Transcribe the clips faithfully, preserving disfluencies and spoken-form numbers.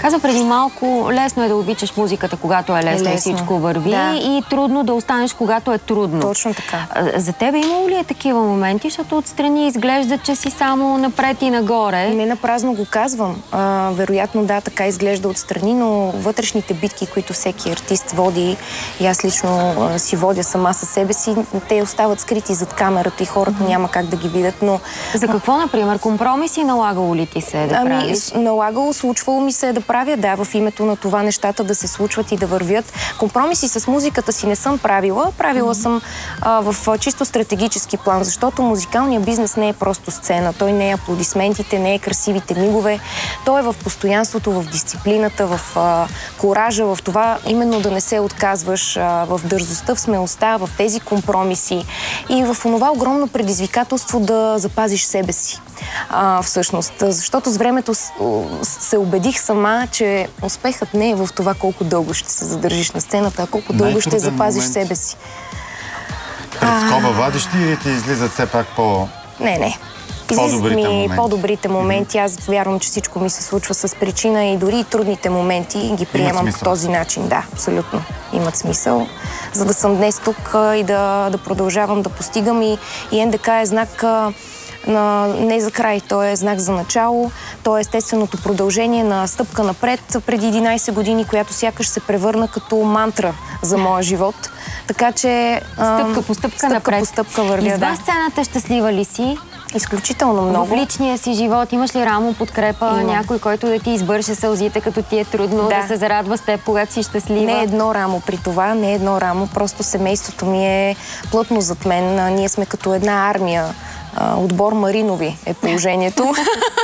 Каза преди малко, лесно е да обичаш музиката, когато е лесно, е лесно. И всичко върви, да. И трудно да останеш, когато е трудно. Точно така. За тебе имало ли е такива моменти, защото отстрани изглежда, че си само напред и нагоре? Не напразно го казвам. А, вероятно, да, така изглежда отстрани, но вътрешните битки, които всеки артист води, и аз лично а, си водя сама със себе си, те остават скрити зад камерата и хората mm-hmm. няма как да ги видят, но... За какво, например? Компромиси налагало ли ти се да ами, правиш? Налагало, случвало ми се да правя, да, в името на това нещата да се случват и да вървят. Компромиси с музиката си не съм правила. Правила mm-hmm. съм а, в чисто стратегически план, защото музикалният бизнес не е просто сцена. Той не е аплодисментите, не е красивите мигове. Той е в постоянството, в дисциплината, в а, коража, в това именно да не се отказваш, а, в дързостта, в смелостта, в тези компромиси и в онова огромно предизвикателство да запазиш себе си. А, всъщност, защото с времето се убедих сама, че успехът не е в това колко дълго ще се задържиш на сцената, а колко дълго ще запазиш момент... себе си. Пред скоба вадиш ти или ти излизат все пак по... Не, не. Излизат ми по-добрите моменти. Аз вярвам, че всичко ми се случва с причина и дори и трудните моменти ги приемам по този начин. Да, абсолютно. Имат смисъл. За да съм днес тук и да, да продължавам да постигам. И, и НДК е знак на, не за край, той е знак за начало. То е естественото продължение на стъпка напред преди единайсет години, която сякаш се превърна като мантра за моя живот. Така че... Стъпка по стъпка, стъпка напред. По стъпка вървя, Извън да. сцената щастлива ли си? Изключително много. В личния си живот имаш ли рамо, подкрепа, Има. някой, който да ти избърше сълзите, като ти е трудно, да, да се зарадва с теб, когато си щастлива? Не е едно рамо при това, не е едно рамо. Просто семейството ми е плътно зад мен. Ние сме като една армия. Отбор Маринови е положението.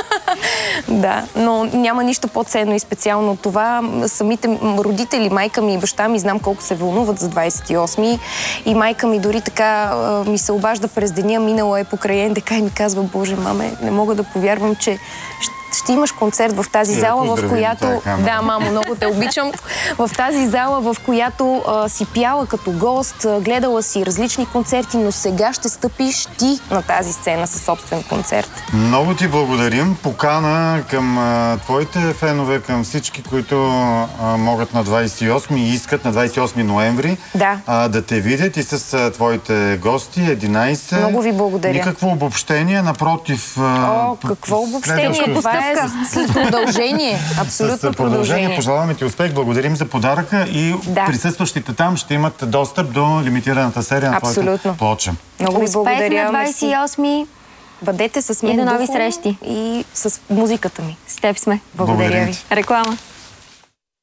Да, но няма нищо по-ценно и специално от това. Самите родители, майка ми и баща ми, знам колко се вълнуват за двайсет и осми и майка ми дори така ми се обажда през деня, минала е покрай НДК и ми казва: Боже, маме, не мога да повярвам, че ще имаш концерт в тази да, зала, в която... Да, мамо, много те обичам. В тази зала, в която а, си пяла като гост, гледала си различни концерти, но сега ще стъпиш ти на тази сцена със собствен концерт. Много ти благодарим. Покана към а, твоите фенове, към всички, които а, могат на двайсет и осми и искат на двайсет и осми ноември да, а, да те видят и с а, твоите гости, единайсет. Много ви благодаря. Никакво обобщение, напротив... А, О, какво обобщение? Това е с продължение. Абсолютно продължение. Пожелаваме ти успех, благодарим за подаръка и да, присъстващите там ще имат достъп до лимитираната серия на твоята плоча. Много ви благодаря. Успех на двайсет и осми. Бъдете с мен и до нови срещи. И с музиката ми. С теб сме. Благодаря ви. Реклама.